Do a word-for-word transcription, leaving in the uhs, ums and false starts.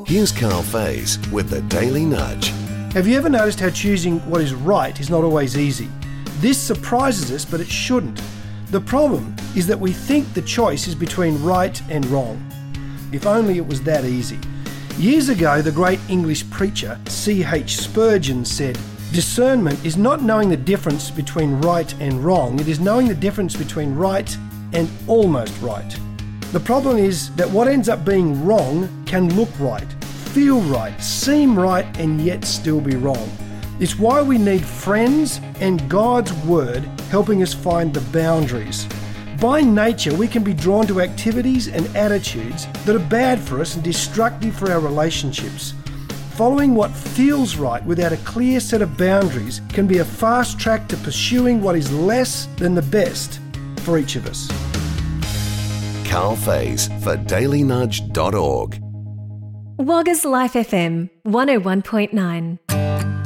Here's Carl Faze with the Daily Nudge. Have you ever noticed how choosing what is right is not always easy? This surprises us, but it shouldn't. The problem is that we think the choice is between right and wrong. If only it was that easy. Years ago, the great English preacher C H Spurgeon said, "Discernment is not knowing the difference between right and wrong. It is knowing the difference between right and almost right." The problem is that what ends up being wrong can look right, feel right, seem right, and yet still be wrong. It's why we need friends and God's Word helping us find the boundaries. By nature, we can be drawn to activities and attitudes that are bad for us and destructive for our relationships. Following what feels right without a clear set of boundaries can be a fast track to pursuing what is less than the best for each of us. Carl Faze for daily nudge dot org. Wagga's Life F M one oh one point nine.